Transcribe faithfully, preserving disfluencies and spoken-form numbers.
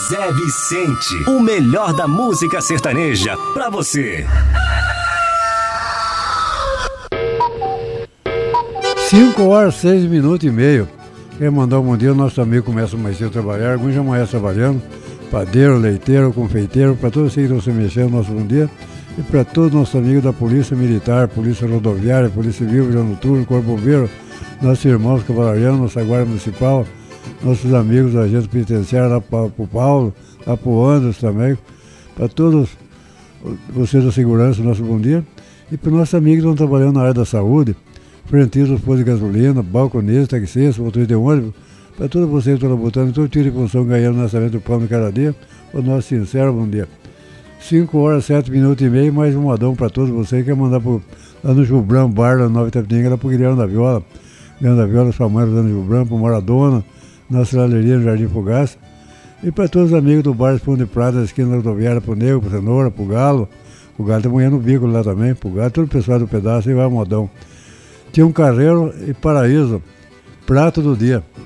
Zé Vicente, o melhor da música sertaneja pra você. cinco horas, seis minutos e meio. Quer mandar um bom dia, o nosso amigo começa mais cedo a trabalhar, alguns já amanhã trabalhando, padeiro, leiteiro, confeiteiro, para todos vocês que estão se mexendo, nosso bom dia. E para todos os nossos amigos da Polícia Militar, Polícia Rodoviária, Polícia Civil, Vigilância Noturna, Corpo Bombeiro, nossos irmãos cavalarianos, nossa Guarda Municipal, nossos amigos da agente penitenciária, lá para o Paulo, lá para o Anderson também, para todos vocês da segurança, nosso bom dia. E para os nossos amigos que estão trabalhando na área da saúde, frentistas, postos de gasolina, balconistas, taxistas, motoristas de ônibus, para todos vocês que estão botando todo tiro de função ganhando no orçamento do pão de cada dia, o nosso sincero bom dia. cinco horas, sete minutos e meio, mais um modão para todos vocês que quer mandar pro, lá no Jubrão, bar da Nova Itapitinga, lá pro Guilherme da Viola, Guilherme da Viola, sua mãe, Dona Jubrão, pro Maradona, na serralheria no Jardim Fogaça, e para todos os amigos do bar Pão de Prata, da esquina da rodoviária, pro Nego, pro Cenoura, pro Galo, o Galo tá moendo o bico lá também, pro Galo, todo o pessoal do pedaço, e vai modão. Tinha um Carreiro e Paraíso, prato do dia.